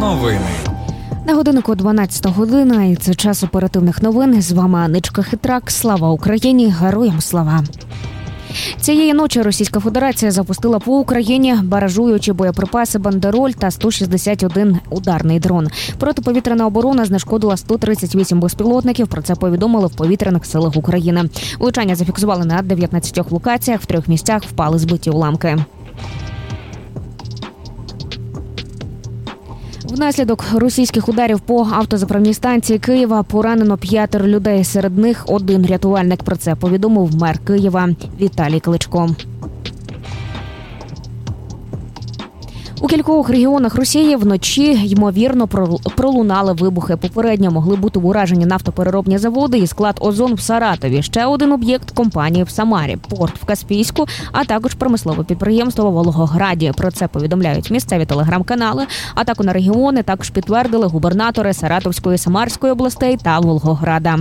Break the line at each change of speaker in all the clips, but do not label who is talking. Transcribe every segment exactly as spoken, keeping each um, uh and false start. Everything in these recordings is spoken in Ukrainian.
Новини.
На годиннику дванадцята година, і це час оперативних новин. З вами Аничка Хитрак. Слава Україні! Героям слава! Цієї ночі Російська Федерація запустила по Україні баражуючі боєприпаси «Бандероль» та сто шістдесят один ударний дрон. Протиповітряна оборона знешкодила сто тридцять вісім безпілотників. Про це повідомили в повітряних силах України. Влучання зафіксували на дев'ятнадцятьох локаціях, в трьох місцях впали збиті уламки. Внаслідок російських ударів по автозаправній станції Києва поранено п'ятеро людей. Серед них один рятувальник. Про це повідомив мер Києва Віталій Кличко. У кількох регіонах Росії вночі, ймовірно, пролунали вибухи. Попередньо могли бути уражені нафтопереробні заводи і склад «Озон» в Саратові. Ще один об'єкт компанії в Самарі, порт в Каспійську, а також промислове підприємство в Волгограді. Про це повідомляють місцеві телеграм-канали. Атаку на регіони також підтвердили губернатори Саратовської, Самарської областей та Волгограда.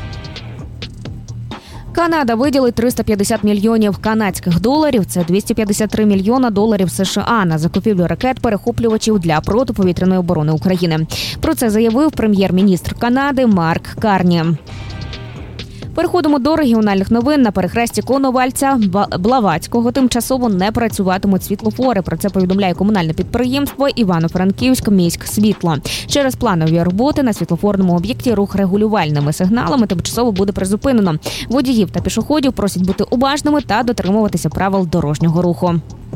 Канада виділить триста п'ятдесят мільйонів канадських доларів, це двісті п'ятдесят три мільйона доларів США, на закупівлю ракет-перехоплювачів для протиповітряної оборони України. Про це заявив прем'єр-міністр Канади Марк Карні. Переходимо до регіональних новин. На перехресті Коновальця, Блаватського тимчасово не працюватимуть світлофори. Про це повідомляє комунальне підприємство Івано-Франківськ міськсвітло. Через планові роботи на світлофорному об'єкті рух регулювальними сигналами тимчасово буде призупинено. Водіїв та пішоходів просять бути уважними та дотримуватися правил дорожнього руху.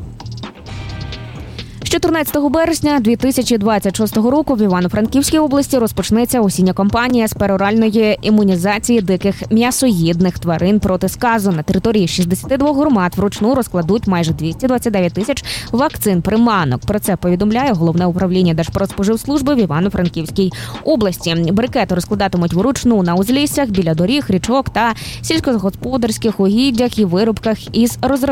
З чотирнадцятого березня дві тисячі двадцять шостого року в Івано-Франківській області розпочнеться осіння кампанія з пероральної імунізації диких м'ясоїдних тварин проти сказу. На території шістдесят два громад вручну розкладуть майже двісті двадцять дев'ять тисяч вакцин-приманок. Про це повідомляє Головне управління Держпродспоживслужби в Івано-Франківській області. Брикети розкладатимуть вручну на узліссях, біля доріг, річок та сільськогосподарських угіддях і виробках із розрахунком